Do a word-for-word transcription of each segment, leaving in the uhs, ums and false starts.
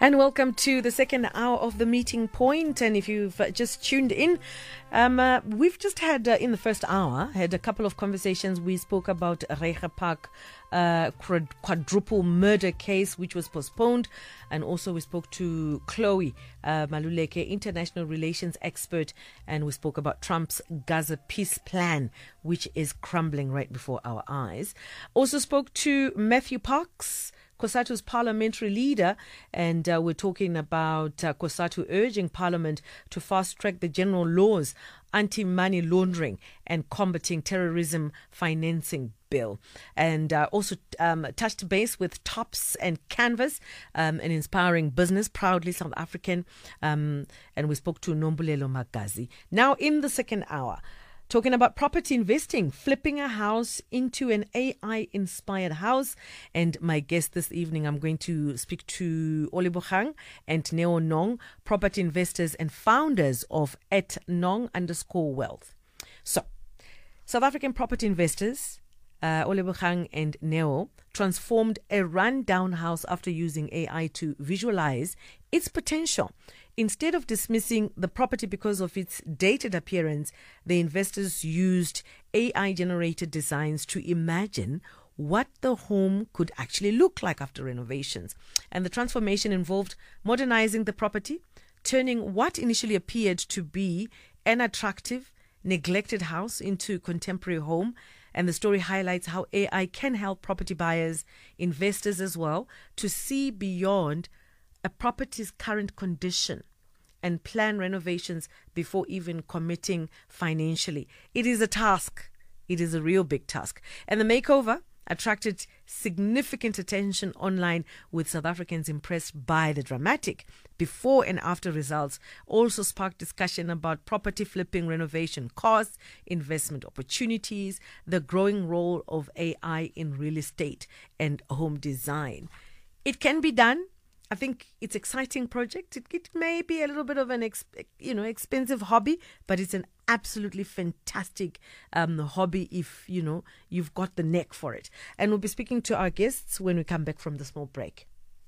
And welcome to the second hour of the Meeting Point. And if you've just tuned in, um, uh, we've just had, uh, in the first hour, had a couple of conversations. We spoke about Reiger Park uh, quadruple murder case, which was postponed. And also we spoke to Chloe uh, Maluleke, international relations expert. And we spoke about Trump's Gaza peace plan, which is crumbling right before our eyes. Also spoke to Matthew Parks, COSATU's parliamentary leader, and uh, we're talking about uh, COSATU urging Parliament to fast-track the general laws anti-money laundering and combating terrorism financing bill. And uh, also um, touched base with Tops and Canvas, um, an inspiring business, proudly South African, um, and we spoke to Nombulelo Magazi. Now, in the second hour, talking about property investing, flipping a house into an A I-inspired house. And my guest this evening, I'm going to speak to Olebogang and Neo Nong, property investors and founders of at Nong underscore wealth. So, South African property investors, uh, Olebogang and Neo, transformed a run-down house after using A I to visualize its potential. Instead of dismissing the property because of its dated appearance, the investors used A I-generated designs to imagine what the home could actually look like after renovations. And the transformation involved modernizing the property, turning what initially appeared to be an attractive, neglected house into a contemporary home. And the story highlights how A I can help property buyers, investors as well, to see beyond a property's current condition and plan renovations before even committing financially. It is a task. It is a real big task. And the makeover attracted significant attention online, with South Africans impressed by the dramatic before and after results. Also sparked discussion about property flipping renovation costs, investment opportunities, the growing role of A I in real estate and home design. It can be done. I think it's an exciting project. It, it may be a little bit of an ex, you know expensive hobby, but it's an absolutely fantastic um, hobby if you know you've got the neck for it. And we'll be speaking to our guests when we come back from the small break.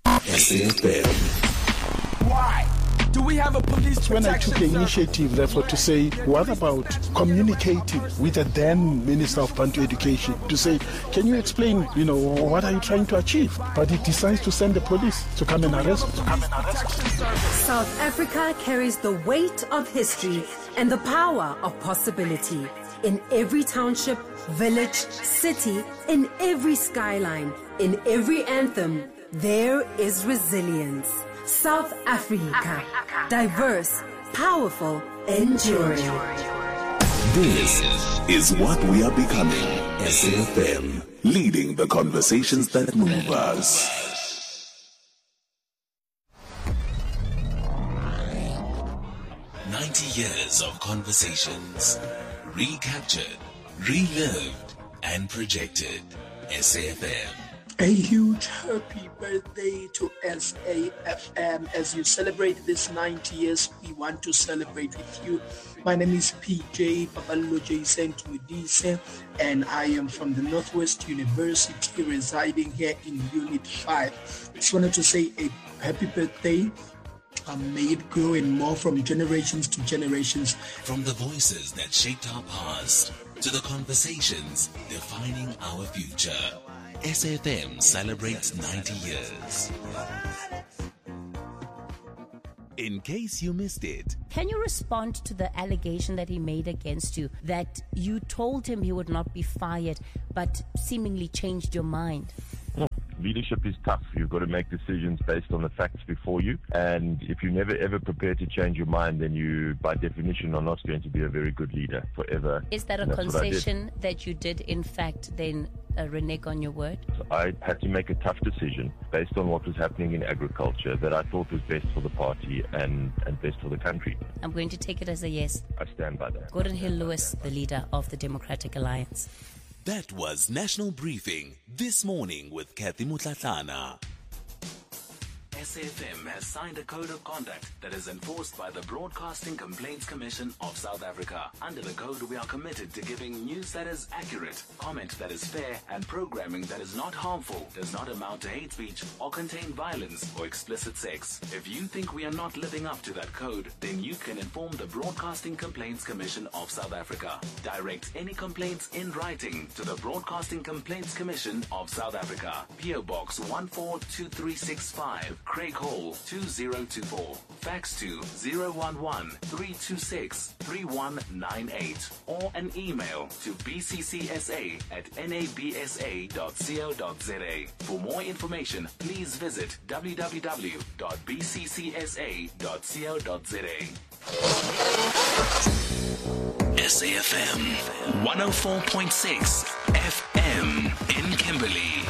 Why do we have a police protection? When I took the initiative, therefore, to say, what about communicating with the then Minister of Bantu Education to say, can you explain, you know, what are you trying to achieve? But he decides to send the police to come and arrest. To come and arrest. South Africa carries the weight of history and the power of possibility. In every township, village, city, in every skyline, in every anthem, there is resilience. South Africa, diverse, powerful, enduring. This is what we are becoming. S A F M, leading the conversations that move us. ninety years of conversations, recaptured, relived, and projected. S A F M. A huge happy birthday to S A F M. As you celebrate this ninety years, we want to celebrate with you. My name is P J Papalo Jason Twidise, and I am from the Northwest University, residing here in Unit five. Just wanted to say a happy birthday. Um, may it grow and more from generations to generations. From the voices that shaped our past to the conversations defining our future, S A F M celebrates ninety years. In case you missed it. Can you respond to the allegation that he made against you, that you told him he would not be fired, but seemingly changed your mind? Leadership is tough. You've got to make decisions based on the facts before you. And if you never ever prepare to change your mind, then you, by definition, are not going to be a very good leader forever. Is that a concession that you did, in fact, then uh, renege on your word? So I had to make a tough decision based on what was happening in agriculture that I thought was best for the party and, and best for the country. I'm going to take it as a yes. I stand by that. Gordon Hill-Lewis, the leader of the Democratic Alliance. That was National Briefing this morning with Kathy Mutlatlana. S A F M has signed a code of conduct that is enforced by the Broadcasting Complaints Commission of South Africa. Under the code, we are committed to giving news that is accurate, comment that is fair, and programming that is not harmful, does not amount to hate speech, or contain violence or explicit sex. If you think we are not living up to that code, then you can inform the Broadcasting Complaints Commission of South Africa. Direct any complaints in writing to the Broadcasting Complaints Commission of South Africa. P O Box one four two three six five, Craig Hall two zero two four. Fax to zero one one three two six three one nine eight or an email to b c c s a at n a b s a dot co dot z a. For more information, please visit w w w dot b c c s a dot co dot z a. S A F M one oh four point six F M in Kimberley.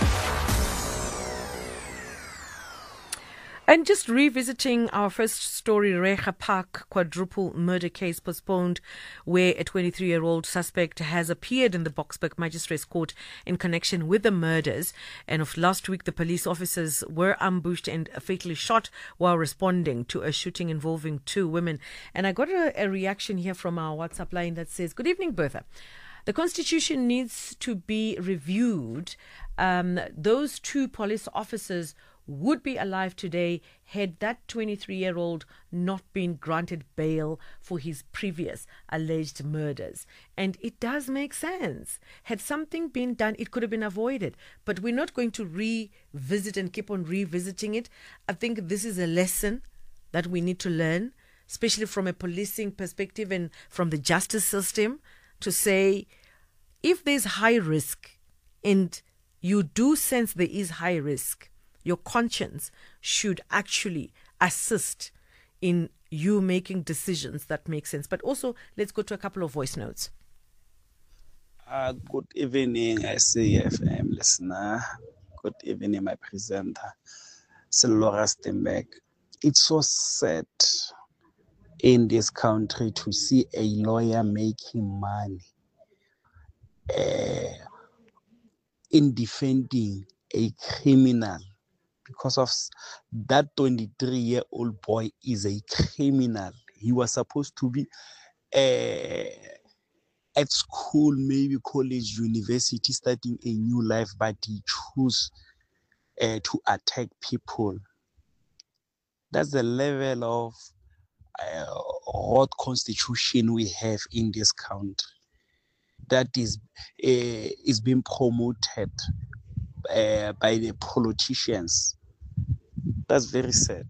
And just revisiting our first story, Reiger Park quadruple murder case postponed, where a twenty-three-year-old suspect has appeared in the Boksburg Magistrates Court in connection with the murders. And of last week, the police officers were ambushed and fatally shot while responding to a shooting involving two women. And I got a, a reaction here from our WhatsApp line that says, "Good evening, Bertha. The Constitution needs to be reviewed. Um, those two police officers would be alive today had that twenty-three-year-old not been granted bail for his previous alleged murders." And it does make sense. Had something been done, it could have been avoided. But we're not going to revisit and keep on revisiting it. I think this is a lesson that we need to learn, especially from a policing perspective and from the justice system, to say, if there's high risk and you do sense there is high risk, your conscience should actually assist in you making decisions that make sense. But also, let's go to a couple of voice notes. Uh, good evening, S A F M listener. Good evening, my presenter, Laura Stenberg. It's so sad in this country to see a lawyer making money uh, in defending a criminal. Because of that twenty-three-year-old boy is a criminal. He was supposed to be uh, at school, maybe college, university, starting a new life, but he chose uh, to attack people. That's the level of uh, what constitution we have in this country that is uh, is being promoted uh, by the politicians. That's very sad.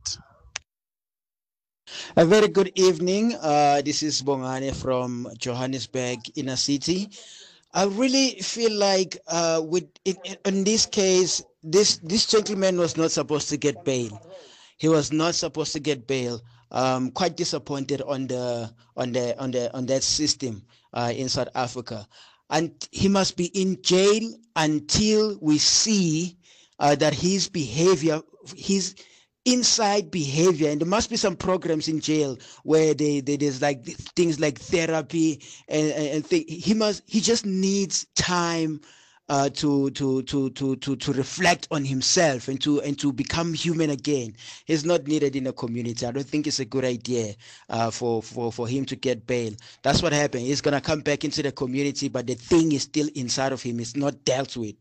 A very good evening. Uh, this is Bongane from Johannesburg, inner city. I really feel like uh, with in, in this case, this this gentleman was not supposed to get bail. He was not supposed to get bail. Um, quite disappointed on the on the on the on that system uh, in South Africa, and he must be in jail until we see uh, that his behavior, his inside behavior, and there must be some programs in jail where they, they there's like things like therapy and and, and th- he must he just needs time uh, to, to to to to to reflect on himself and to and to become human again. He's not needed in the community. I don't think it's a good idea uh, for for for him to get bail. That's what happened. He's gonna come back into the community, but the thing is still inside of him. It's not dealt with.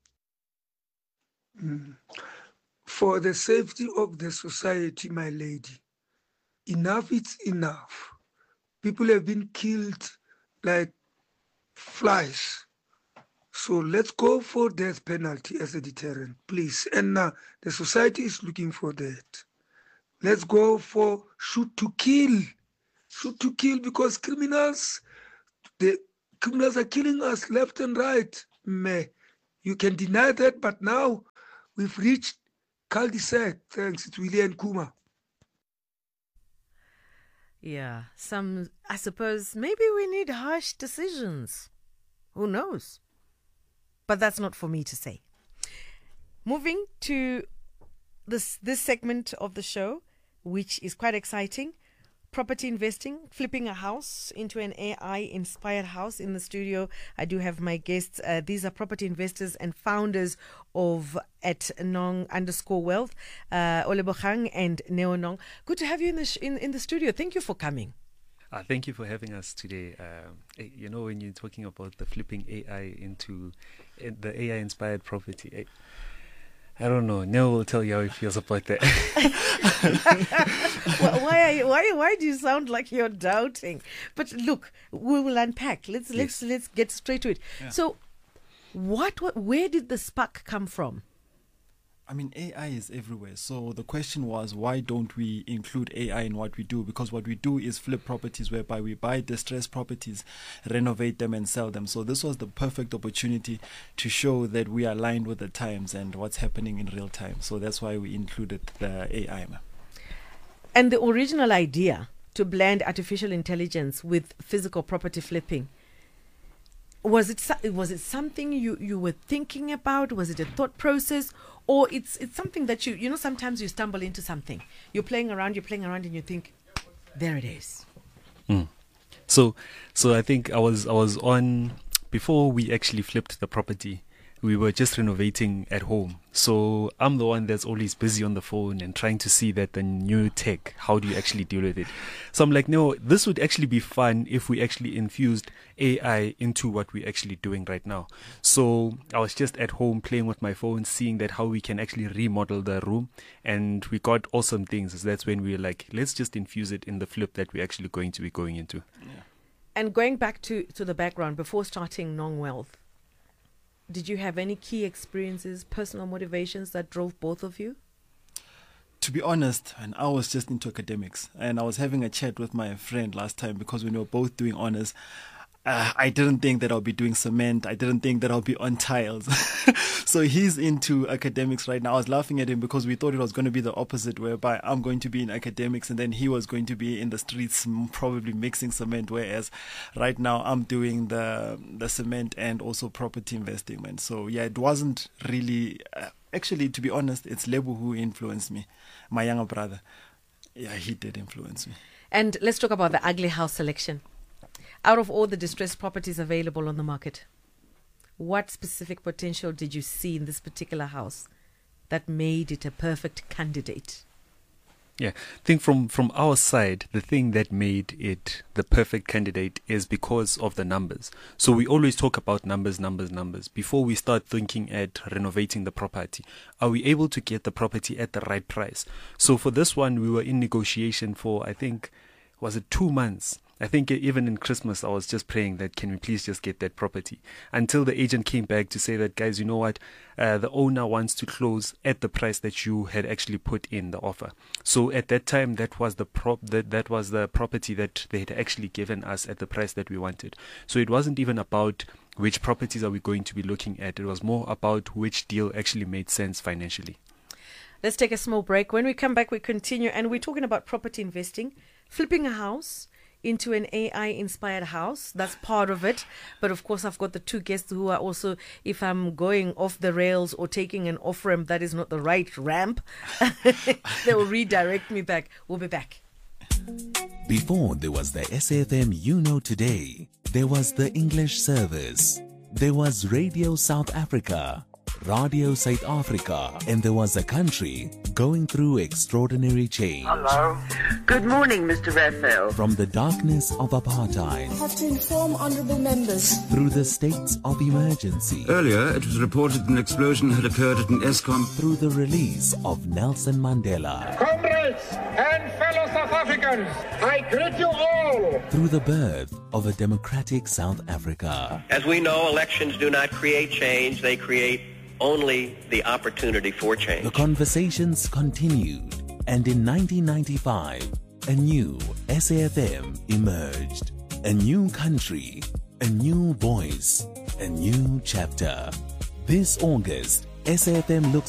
Mm. For the safety of the society, my lady, enough is enough. People have been killed like flies. So let's go for death penalty as a deterrent, please. And uh, the society is looking for that. Let's go for shoot to kill. Shoot to kill, because criminals, the criminals are killing us left and right. Meh. You can deny that, but now we've reached cul-de-sac. Thanks, it's William Kuma. Yeah, some, I suppose, maybe we need harsh decisions. Who knows? But that's not for me to say. Moving to this this segment of the show, which is quite exciting. property investing, flipping a house into an A I-inspired house. In the studio, I do have my guests. Uh, these are property investors and founders of at Nong underscore Wealth, uh, Olebogang and Neo Nong. Good to have you in the sh- in, in the studio. Thank you for coming. Uh, thank you for having us today. Um, you know, when you're talking about the flipping A I into uh, the A I-inspired property, I, I don't know. Neo will tell you how he feels about that. why, are you, why, why do you sound like you're doubting? But look, we will unpack. Let's let's yes. let's get straight to it. Yeah. So, what, what? Where did the spark come from? I mean, A I is everywhere. So the question was, why don't we include A I in what we do? Because what we do is flip properties, whereby we buy distressed properties, renovate them and sell them. So this was the perfect opportunity to show that we are aligned with the times and what's happening in real time. So that's why we included the A I. And the original idea to blend artificial intelligence with physical property flipping, was it was it something you, you were thinking about? Was it a thought process? Or it's it's something that you, you know, sometimes you stumble into something. You're playing around, you're playing around and you think, there it is. Mm. So so I think I was I was on, before we actually flipped the property, we were just renovating at home. So I'm the one that's always busy on the phone and trying to see that the new tech, how do you actually deal with it? So I'm like, no, this would actually be fun if we actually infused A I into what we're actually doing right now. So I was just at home playing with my phone, seeing that how we can actually remodel the room, and we got awesome things. So that's when we were like, let's just infuse it in the flip that we're actually going to be going into. Yeah. And going back to, to the background, before starting Nong Wealth, did you have any key experiences, personal motivations that drove both of you? To be honest, and I was just into academics, and I was having a chat with my friend last time because when we were both doing honors, uh, I didn't think that I'll be doing cement. I didn't think that I'll be on tiles. So he's into academics right now. I was laughing at him because we thought it was going to be the opposite, whereby I'm going to be in academics and then he was going to be in the streets probably mixing cement, whereas right now I'm doing the the cement and also property investing, man. So yeah, it wasn't really... Uh, actually, to be honest, it's Lebu who influenced me, my younger brother. Yeah, he did influence me. And let's talk about the ugly house selection. Out of all the distressed properties available on the market, what specific potential did you see in this particular house that made it a perfect candidate? Yeah, I think from, from our side, the thing that made it the perfect candidate is because of the numbers. So we always talk about numbers, numbers, numbers. Before we start thinking at renovating the property, are we able to get the property at the right price? So for this one, we were in negotiation for, I think, was it two months? I think even in Christmas, I was just praying that can we please just get that property, until the agent came back to say that, guys, you know what, uh, the owner wants to close at the price that you had actually put in the offer. So at that time, that was the prop that, that was the property that they had actually given us at the price that we wanted. So it wasn't even about which properties are we going to be looking at. It was more about which deal actually made sense financially. Let's take a small break. When we come back, we continue, and we're talking about property investing, flipping a house into an A I-inspired house. That's part of it. But of course, I've got the two guests who are also, if I'm going off the rails or taking an off-ramp that is not the right ramp, they will redirect me back. We'll be back. Before there was the S A F M You Know Today, there was the English service, there was Radio South Africa, Radio South Africa, and there was a country going through extraordinary change. Hello. Good morning, Mister Raphael. From the darkness of apartheid, I have to inform honourable members, through the states of emergency. Earlier, it was reported an explosion had occurred at an Eskom. Through the release of Nelson Mandela. Comrades and fellow South Africans, I greet you all. Through the birth of a democratic South Africa. As we know, elections do not create change, they create only the opportunity for change. The conversations continued, and in nineteen ninety-five, a new S A F M emerged. A new country, a new voice, a new chapter. This August, S A F M looks